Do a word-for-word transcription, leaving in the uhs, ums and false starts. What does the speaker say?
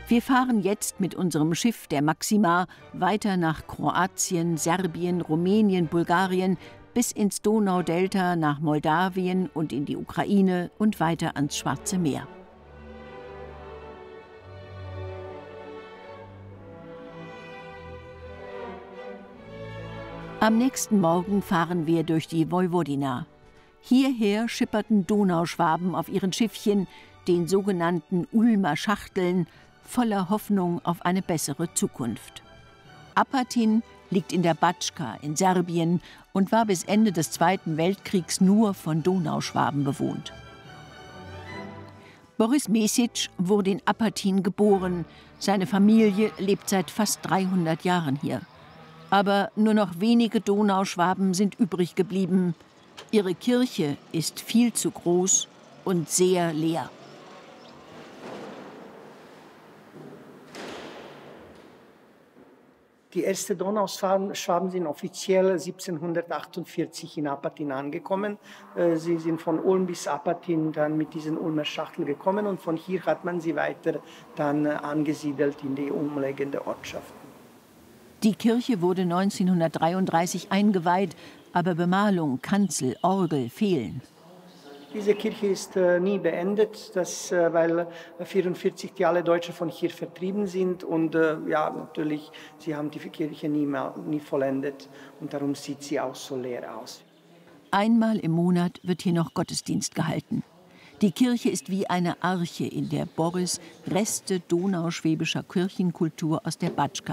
Wir fahren jetzt mit unserem Schiff, der Maxima, weiter nach Kroatien, Serbien, Rumänien, Bulgarien, bis ins Donaudelta, nach Moldawien und in die Ukraine und weiter ans Schwarze Meer. Am nächsten Morgen fahren wir durch die Vojvodina. Hierher schipperten Donauschwaben auf ihren Schiffchen, den sogenannten Ulmer Schachteln, voller Hoffnung auf eine bessere Zukunft. Apatin liegt in der Batschka in Serbien und war bis Ende des Zweiten Weltkriegs nur von Donauschwaben bewohnt. Boris Mesic wurde in Apatin geboren. Seine Familie lebt seit fast dreihundert Jahren hier. Aber nur noch wenige Donauschwaben sind übrig geblieben. Ihre Kirche ist viel zu groß und sehr leer. Die ersten Donauschwaben sind offiziell siebzehnhundertachtundvierzig in Apatin angekommen. Sie sind von Ulm bis Apatin dann mit diesen Ulmer Schachteln gekommen und von hier hat man sie weiter dann angesiedelt in die umliegenden Ortschaften. Die Kirche wurde neunzehnhundertdreiunddreißig eingeweiht, aber Bemalung, Kanzel, Orgel fehlen. Diese Kirche ist äh, nie beendet, das, äh, weil neunzehnhundertvierundvierzig die alle Deutschen von hier vertrieben sind und äh, ja, natürlich, sie haben die Kirche nie, mehr, nie vollendet und darum sieht sie auch so leer aus. Einmal im Monat wird hier noch Gottesdienst gehalten. Die Kirche ist wie eine Arche, in der Boris Reste donauschwäbischer Kirchenkultur aus der Batschka